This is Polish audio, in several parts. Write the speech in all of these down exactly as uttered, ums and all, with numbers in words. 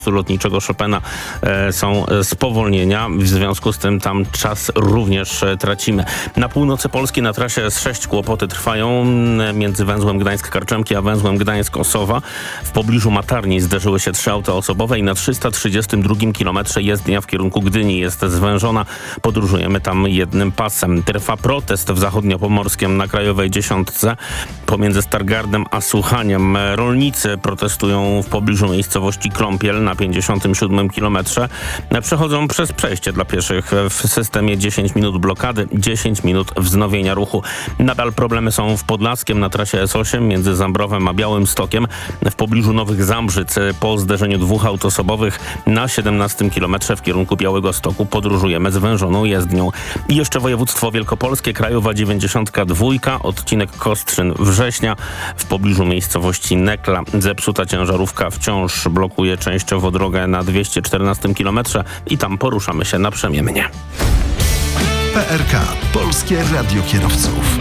lotniczego Chopina e, są spowolnienia. W związku z tym tam czas również e, tracimy. Na północy Polski na trasie S sześć kłopoty trwają m, między węzłem Gdańsk-Karczemki a węzłem Gdańsk-Osowa. W pobliżu Matarni zderzyły się trzy auta osobowe i na trzysta trzydziestym drugim kilometrze jezdnia w kierunku Gdyni jest zwężona. Podróżujemy tam jednym pasem. Trwa protest w zachodniopomorskiem na Krajowej Dziesiątce pomiędzy Stargardem a Słuchaniem. Rolnicy protestują w pobliżu miejscowości Kląpiel na pięćdziesiątym siódmym kilometrze. Przechodzą przez przejście dla pieszych w systemie dziesięć minut blokady, dziesięć minut wznowienia ruchu. Nadal problemy są w Podlaskiem na trasie S osiem między Zambrowem a Białymstokiem. W pobliżu Nowych Zambrzyc po zderzeniu dwóch aut osobowych na siedemnastym kilometrze w kierunku Białegostoku podróżujemy zwężoną jezdnią. I jeszcze województwo wielkopolskie, Krajowa dziewięćdziesiątka dwa, odcinek Kostrzyn-Września w pobliżu miejscowości Nekla. Zepsuta ciężarówka wciąż blokuje częściowo drogę na dwieście czternastym kilometrze i tam poruszamy się naprzemiennie. P R K. Polskie Radio Kierowców.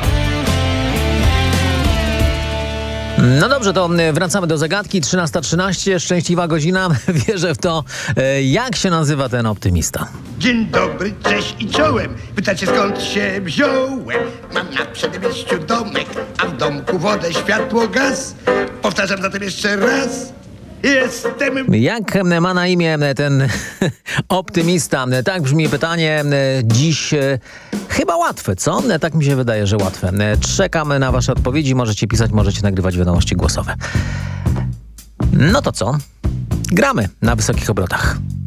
No dobrze, to wracamy do zagadki. trzynasta trzynaście, szczęśliwa godzina. Wierzę w to. Jak się nazywa ten optymista? Dzień dobry, cześć i czołem. Pytacie, skąd się wziąłem? Mam na przedmieściu domek, a w domku wodę, światło, gaz. Powtarzam zatem jeszcze raz. Jestem... Jak ma na imię ten optymista? Tak brzmi pytanie dziś. Chyba łatwe, co? Tak mi się wydaje, że łatwe. Czekamy na wasze odpowiedzi. Możecie pisać, możecie nagrywać wiadomości głosowe. No to co? Gramy na wysokich obrotach.